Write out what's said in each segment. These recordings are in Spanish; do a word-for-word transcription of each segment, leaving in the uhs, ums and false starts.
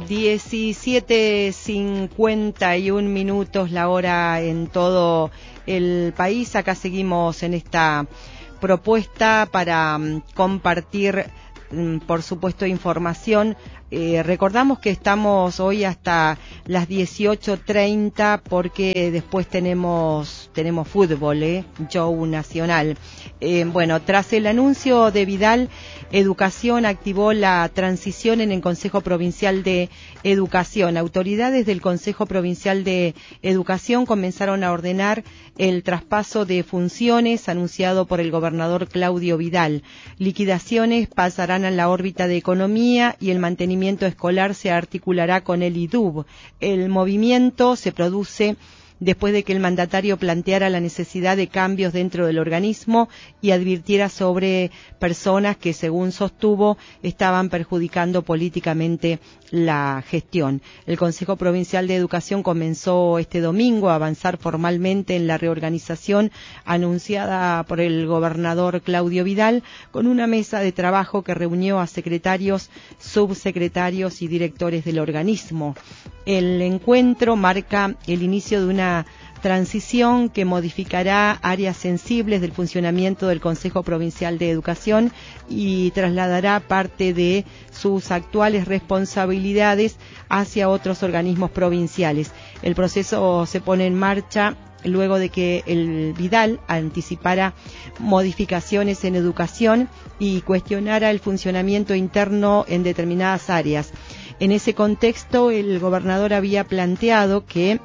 diecisiete cincuenta y un minutos la hora en todo el país. Acá seguimos en esta propuesta para um, compartir, um, por supuesto, información. Eh, recordamos que estamos hoy hasta las dieciocho treinta porque después tenemos tenemos fútbol, ¿eh? Show nacional. Eh, bueno, tras el anuncio de Vidal, Educación activó la transición en el Consejo Provincial de Educación. Autoridades del Consejo Provincial de Educación comenzaron a ordenar el traspaso de funciones anunciado por el gobernador Claudio Vidal. Liquidaciones pasarán a la órbita de Economía y el mantenimiento escolar se articulará con el I D U B. El movimiento se produce después de que el mandatario planteara la necesidad de cambios dentro del organismo y advirtiera sobre personas que, según sostuvo, estaban perjudicando políticamente la gestión. El Consejo Provincial de Educación comenzó este domingo a avanzar formalmente en la reorganización anunciada por el gobernador Claudio Vidal, con una mesa de trabajo que reunió a secretarios, subsecretarios y directores del organismo. El encuentro marca el inicio de una transición que modificará áreas sensibles del funcionamiento del Consejo Provincial de Educación y trasladará parte de sus actuales responsabilidades hacia otros organismos provinciales. El proceso se pone en marcha luego de que el Vidal anticipara modificaciones en educación y cuestionara el funcionamiento interno en determinadas áreas. En ese contexto, el gobernador había planteado que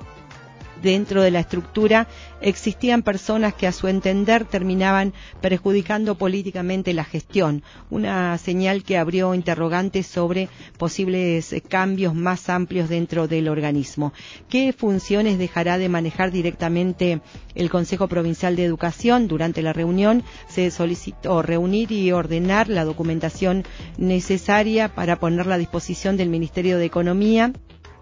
dentro de la estructura existían personas que a su entender terminaban perjudicando políticamente la gestión, una señal que abrió interrogantes sobre posibles cambios más amplios dentro del organismo. ¿Qué funciones dejará de manejar directamente el Consejo Provincial de Educación? Durante la reunión se solicitó reunir y ordenar la documentación necesaria para ponerla a disposición del Ministerio de Economía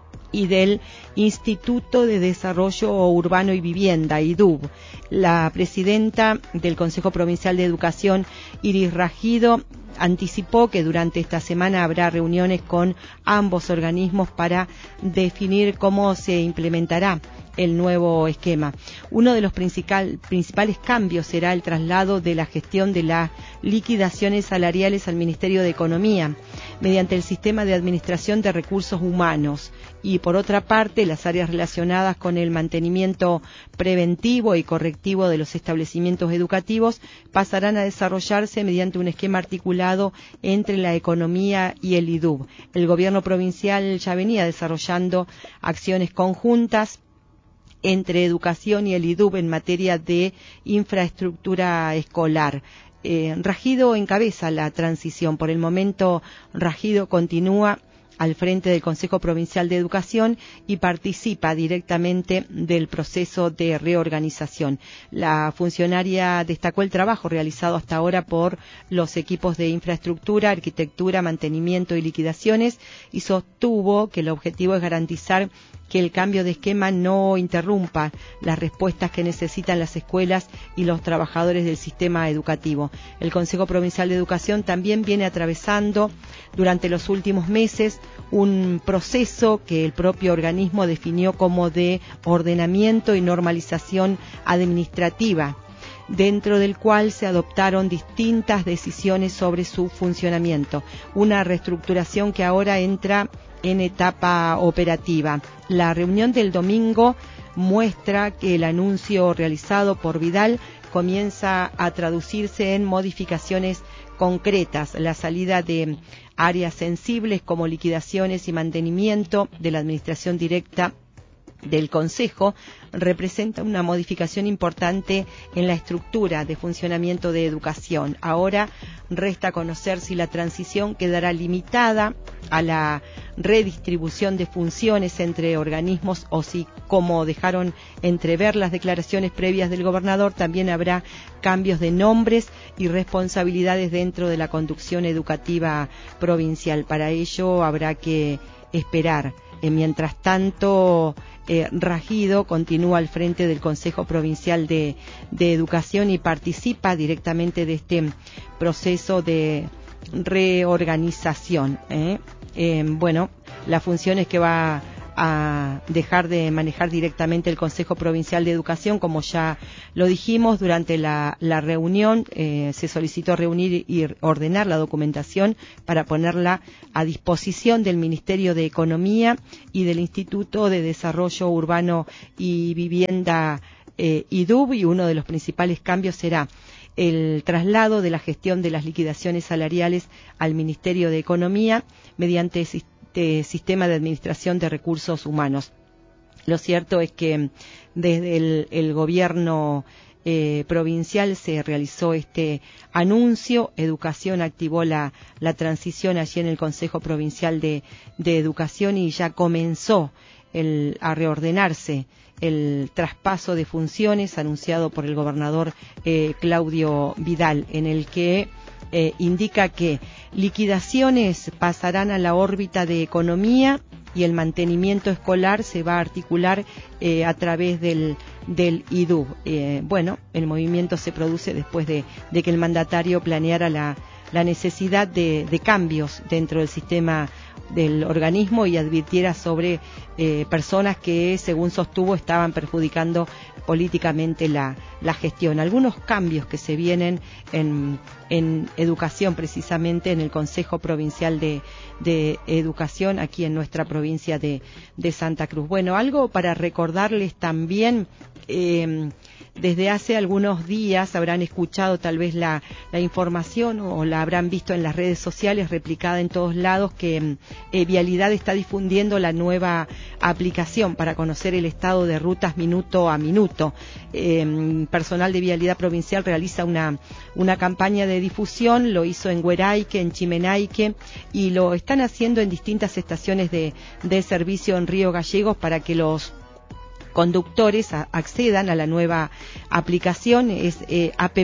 y del Instituto de Desarrollo Urbano y Vivienda, I D U B. La presidenta del Consejo Provincial de Educación, Iris Ragido, anticipó que durante esta semana habrá reuniones con ambos organismos para definir cómo se implementará el nuevo esquema. Uno de los principal, principales cambios será el traslado de la gestión de las liquidaciones salariales al Ministerio de Economía mediante el sistema de administración de recursos humanos, y por otra parte las áreas relacionadas con el mantenimiento preventivo y correctivo de los establecimientos educativos pasarán a desarrollarse mediante un esquema articulado entre la economía y el I D U B. El gobierno provincial ya venía desarrollando acciones conjuntas entre educación y el I D U B en materia de infraestructura escolar. Eh, Ragido encabeza la transición. Por el momento, Ragido continúa al frente del Consejo Provincial de Educación y participa directamente del proceso de reorganización. La funcionaria destacó el trabajo realizado hasta ahora por los equipos de infraestructura, arquitectura, mantenimiento y liquidaciones y sostuvo que el objetivo es garantizar que el cambio de esquema no interrumpa las respuestas que necesitan las escuelas y los trabajadores del sistema educativo. El Consejo Provincial de Educación también viene atravesando durante los últimos meses un proceso que el propio organismo definió como de ordenamiento y normalización administrativa, dentro del cual se adoptaron distintas decisiones sobre su funcionamiento. Una reestructuración que ahora entra en etapa operativa. La reunión del domingo muestra que el anuncio realizado por Vidal comienza a traducirse en modificaciones concretas. La salida de áreas sensibles como liquidaciones y mantenimiento de la administración directa del Consejo representa una modificación importante en la estructura de funcionamiento de educación. Ahora resta conocer si la transición quedará limitada a la redistribución de funciones entre organismos o si, como dejaron entrever las declaraciones previas del gobernador, también habrá cambios de nombres y responsabilidades dentro de la conducción educativa provincial. Para ello habrá que esperar. Eh, mientras tanto, eh, Ragido continúa al frente del Consejo Provincial de, de Educación y participa directamente de este proceso de reorganización. ¿eh? Eh, bueno, las funciones que va a dejar de manejar directamente el Consejo Provincial de Educación, como ya lo dijimos durante la, la reunión, eh, se solicitó reunir y ordenar la documentación para ponerla a disposición del Ministerio de Economía y del Instituto de Desarrollo Urbano y Vivienda eh, I D U B, y uno de los principales cambios será el traslado de la gestión de las liquidaciones salariales al Ministerio de Economía mediante sistema de sistema de administración de recursos humanos. Lo cierto es que desde el, el gobierno eh, provincial se realizó este anuncio. Educación activó la, la transición allí en el Consejo Provincial de, de Educación y ya comenzó el, a reordenarse el traspaso de funciones anunciado por el gobernador eh, Claudio Vidal, en el que Eh, indica que liquidaciones pasarán a la órbita de economía y el mantenimiento escolar se va a articular eh, a través del, del I D U B. Eh, bueno, el movimiento se produce después de, de que el mandatario planeara la, la necesidad de, de cambios dentro del sistema del organismo y advirtiera sobre eh, personas que, según sostuvo, estaban perjudicando políticamente la, la gestión. Algunos cambios que se vienen en, en educación, precisamente en el Consejo Provincial de, de Educación aquí en nuestra provincia de, de Santa Cruz. Bueno, algo para recordarles también. Eh, Desde hace algunos días habrán escuchado tal vez la, la información o la habrán visto en las redes sociales replicada en todos lados que eh, Vialidad está difundiendo la nueva aplicación para conocer el estado de rutas minuto a minuto. Eh, personal de Vialidad Provincial realiza una, una campaña de difusión, lo hizo en Hueraique, en Chimenaique, y lo están haciendo en distintas estaciones de, de servicio en Río Gallegos para que los conductores a, accedan a la nueva aplicación. Es eh, app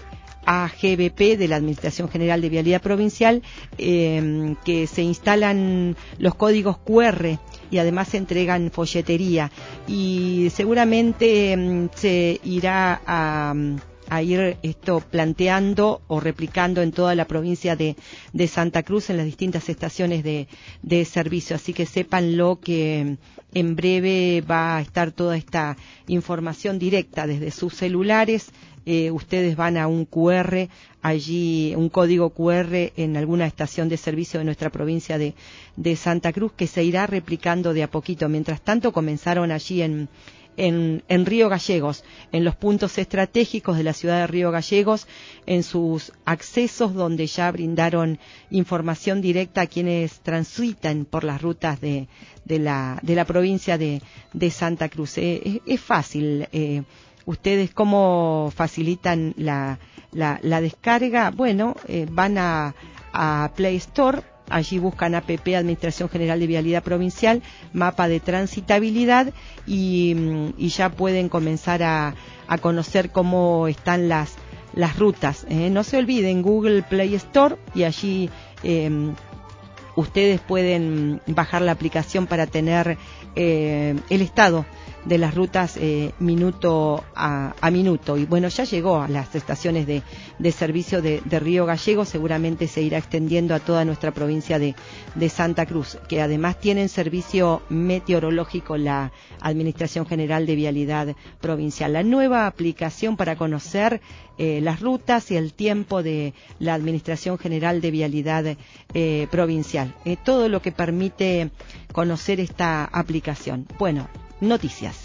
A G B P de la Administración General de Vialidad Provincial, eh, que se instalan los códigos Q R y además se entregan folletería, y seguramente eh, se irá a a ir esto planteando o replicando en toda la provincia de, de Santa Cruz en las distintas estaciones de, de servicio. Así que sépanlo que en breve va a estar toda esta información directa desde sus celulares. Eh, ustedes van a un Q R, allí un código Q R en alguna estación de servicio de nuestra provincia de, de Santa Cruz, que se irá replicando de a poquito. Mientras tanto, comenzaron allí en En, en Río Gallegos, en los puntos estratégicos de la ciudad de Río Gallegos, en sus accesos donde ya brindaron información directa a quienes transitan por las rutas de, de, la, de la provincia de, de Santa Cruz. Eh, es, es fácil. Eh, ¿Ustedes cómo facilitan la, la, la descarga? Bueno, eh, van a, a Play Store. Allí buscan app Administración General de Vialidad Provincial, mapa de transitabilidad, y, y ya pueden comenzar a, a conocer cómo están las, las rutas. Eh, no se olviden, Google Play Store, y allí eh, ustedes pueden bajar la aplicación para tener eh, el estado de las rutas eh, minuto a, a minuto. Y bueno, ya llegó a las estaciones de, de servicio de, de Río Gallegos, seguramente se irá extendiendo a toda nuestra provincia de, de Santa Cruz, que además tienen servicio meteorológico la Administración General de Vialidad Provincial. La nueva aplicación para conocer eh, las rutas y el tiempo de la Administración General de Vialidad eh, Provincial. Eh, todo lo que permite conocer esta aplicación. Bueno, noticias.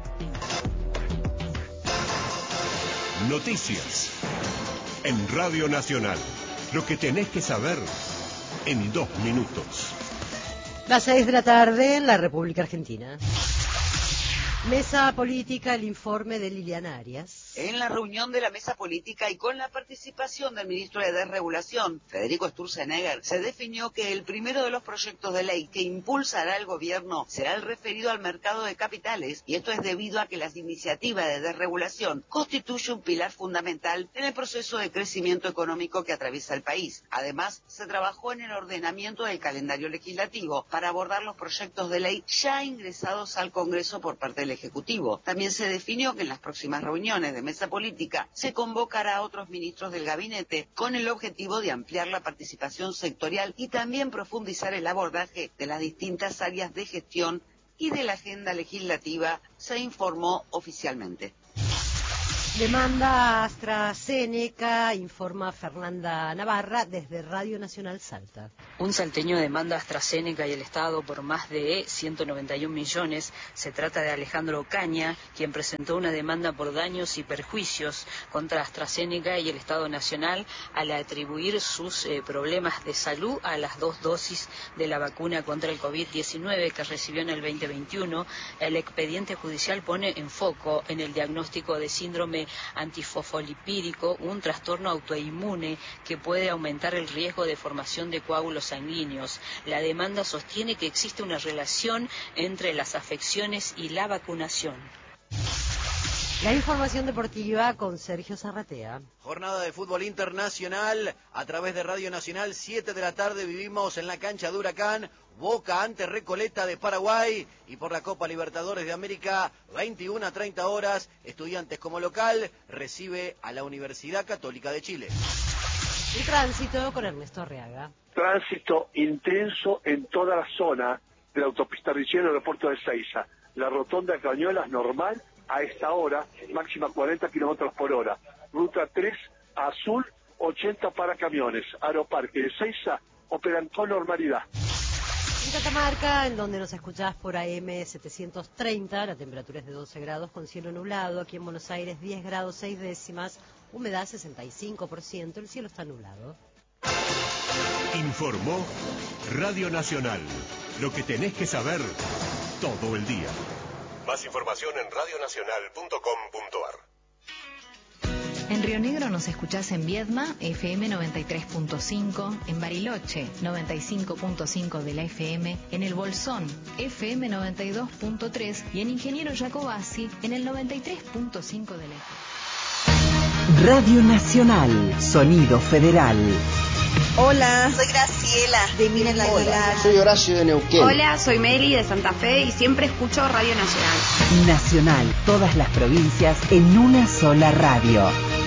Noticias en Radio Nacional. Lo que tenés que saber en dos minutos. Las seis de la tarde en la República Argentina. Mesa Política, el informe de Liliana Arias. En la reunión de la Mesa Política y con la participación del ministro de Desregulación, Federico Sturzenegger, se definió que el primero de los proyectos de ley que impulsará el gobierno será el referido al mercado de capitales, y esto es debido a que las iniciativas de desregulación constituyen un pilar fundamental en el proceso de crecimiento económico que atraviesa el país. Además, se trabajó en el ordenamiento del calendario legislativo para abordar los proyectos de ley ya ingresados al Congreso por parte del Ejecutivo. También se definió que en las próximas reuniones de de Mesa Política, se convocará a otros ministros del gabinete con el objetivo de ampliar la participación sectorial y también profundizar el abordaje de las distintas áreas de gestión y de la agenda legislativa, se informó oficialmente. Demanda AstraZeneca, informa Fernanda Navarra desde Radio Nacional Salta. Un salteño demanda a AstraZeneca y el Estado por más de ciento noventa y un millones. Se trata de Alejandro Ocaña, quien presentó una demanda por daños y perjuicios contra AstraZeneca y el Estado Nacional al atribuir sus eh, problemas de salud a las dos dosis de la vacuna contra el COVID diecinueve que recibió en el veinte veintiuno. El expediente judicial pone en foco en el diagnóstico de síndrome antifosfolipídico, un trastorno autoinmune que puede aumentar el riesgo de formación de coágulos sanguíneos. La demanda sostiene que existe una relación entre las afecciones y la vacunación. La información deportiva con Sergio Zarratea. Jornada de fútbol internacional a través de Radio Nacional, siete de la tarde vivimos en la cancha de Huracán, Boca ante Recoleta de Paraguay, y por la Copa Libertadores de América, veintiuna a treinta horas, Estudiantes como local recibe a la Universidad Católica de Chile. El tránsito con Ernesto Arriaga. Tránsito intenso en toda la zona de la autopista Riccione, aeropuerto de Ezeiza. La rotonda de Cañuelas normal a esta hora, máxima cuarenta kilómetros por hora. Ruta tres, azul, ochenta para camiones. Aeroparque de Ezeiza operan con normalidad. En Catamarca, en donde nos escuchás por A M setecientos treinta, la temperatura es de doce grados con cielo nublado. Aquí en Buenos Aires, diez grados seis décimas, humedad sesenta y cinco por ciento, el cielo está nublado. Informó Radio Nacional. Lo que tenés que saber todo el día. Más información en radio nacional punto com punto a r. En Río Negro nos escuchás en Viedma, F M noventa y tres punto cinco, en Bariloche, noventa y cinco punto cinco de la F M, en El Bolsón, F M noventa y dos punto tres y en Ingeniero Jacobasi, en el noventa y tres punto cinco de la F M. Radio Nacional, Sonido Federal. Hola, soy Graciela de Miren Aguilar. Soy Horacio de Neuquén. Hola, soy Mary de Santa Fe y siempre escucho Radio Nacional. Nacional, todas las provincias en una sola radio.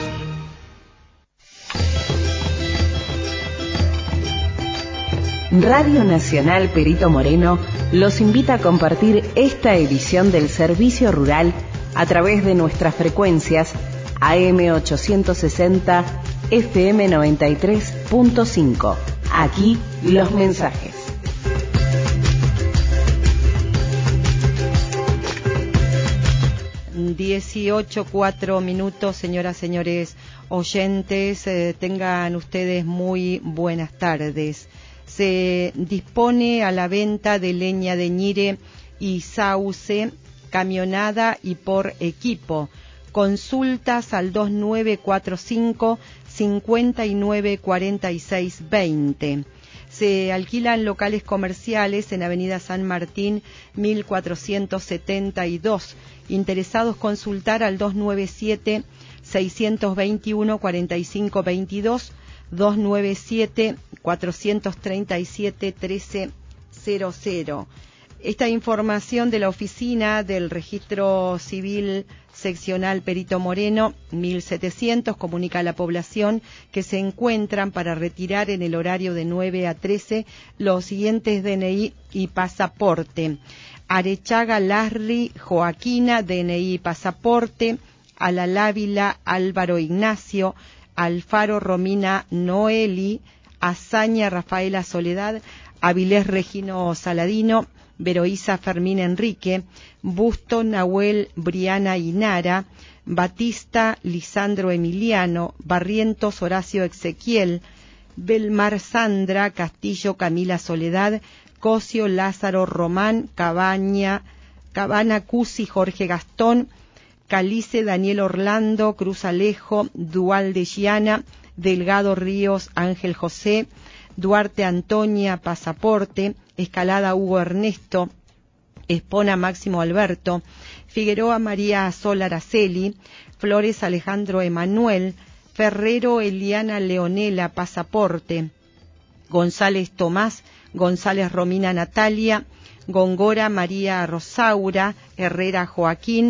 Radio Nacional Perito Moreno los invita a compartir esta edición del Servicio Rural a través de nuestras frecuencias A M ochocientos sesenta, F M noventa y tres punto cinco. Aquí los mensajes. dieciocho, cuatro minutos, señoras, señores oyentes, eh, tengan ustedes muy buenas tardes. Se dispone a la venta de leña de ñire y sauce, camionada y por equipo. Consultas al dos nueve cuatro cinco, cinco nueve cuatro seis dos cero. Se alquilan locales comerciales en Avenida San Martín, mil cuatrocientos setenta y dos. Interesados consultar al dos nueve siete, seis dos uno, cuatro cinco dos dos, dos nueve siete, cuatro tres siete, uno tres cero cero. Esta información de la Oficina del Registro Civil Seccional Perito Moreno, mil setecientos, comunica a la población que se encuentran para retirar en el horario de nueve a trece los siguientes D N I y pasaporte. Arechaga Larry Joaquina, D N I y pasaporte. Alalávila Álvaro Ignacio. Alfaro Romina Noeli. Azaña Rafaela Soledad. Avilés Regino Saladino. Veroísa Fermín Enrique, Busto Nahuel Briana Inara, Batista Lisandro Emiliano, Barrientos Horacio Ezequiel, Belmar Sandra, Castillo Camila Soledad, Cosio Lázaro Román, Cabaña, Cabana Cusi Jorge Gastón, Calice Daniel Orlando, Cruz Alejo, Dualde Giana, Delgado Ríos Ángel José, Duarte Antonia Pasaporte, Escalada Hugo Ernesto, Espona Máximo Alberto, Figueroa María Sol Araceli, Flores Alejandro Emanuel, Ferrero Eliana Leonela Pasaporte, González Tomás, González Romina Natalia, Góngora María Rosaura, Herrera Joaquín,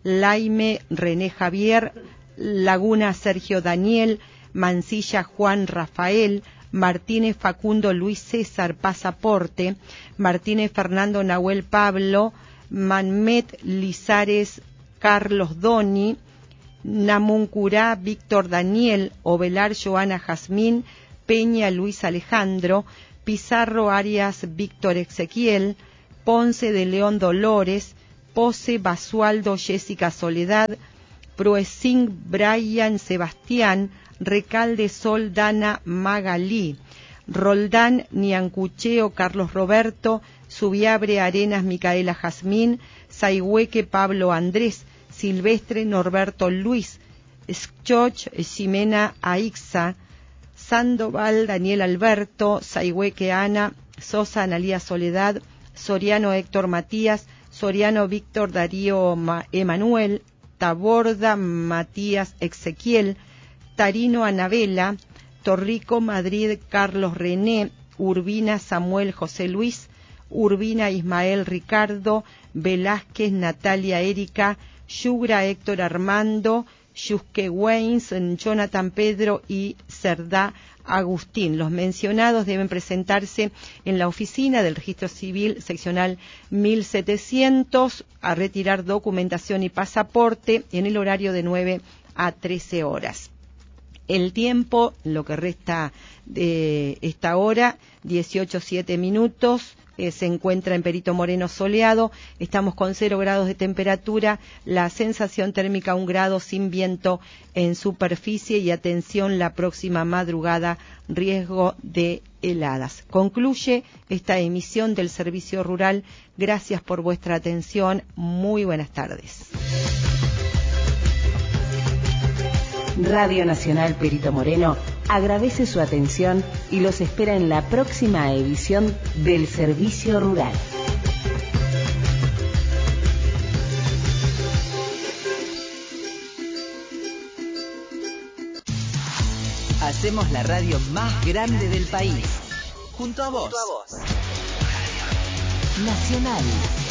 Laime René Javier, Laguna Sergio Daniel, Mansilla Juan Rafael, Martínez Facundo Luis César Pasaporte, Martínez Fernando Nahuel Pablo, Manmet Lizares Carlos Doni, Namuncurá Víctor Daniel, Ovelar Joana Jazmín, Peña Luis Alejandro, Pizarro Arias Víctor Ezequiel, Ponce de León Dolores, Pose Basualdo Jessica Soledad, Proesín Brian Sebastián, Recalde Sol Dana Magalí, Roldán Niancucheo Carlos Roberto, Subiabre Arenas Micaela Jazmín, Saihueque Pablo Andrés, Silvestre Norberto Luis, Schoch Ximena Aixa, Sandoval Daniel Alberto, Saihueque Ana, Sosa Analía Soledad, Soriano Héctor Matías, Soriano Víctor Darío Ma- Emanuel, Taborda Matías Ezequiel, Tarino Anabela, Torrico Madrid Carlos René, Urbina Samuel José Luis, Urbina Ismael Ricardo, Velázquez Natalia Erika, Yugra Héctor Armando, Yusque Weins, Jonathan Pedro y Cerdá Agustín. Los mencionados deben presentarse en la oficina del Registro Civil seccional mil setecientos a retirar documentación y pasaporte en el horario de nueve a trece horas. El tiempo, lo que resta de esta hora, dieciocho siete minutos, eh, se encuentra en Perito Moreno soleado, estamos con cero grados de temperatura, la sensación térmica un grado sin viento en superficie y atención la próxima madrugada, riesgo de heladas. Concluye esta emisión del Servicio Rural, gracias por vuestra atención, muy buenas tardes. Radio Nacional Perito Moreno agradece su atención y los espera en la próxima edición del Servicio Rural. Hacemos la radio más grande del país. Junto a vos. Nacional.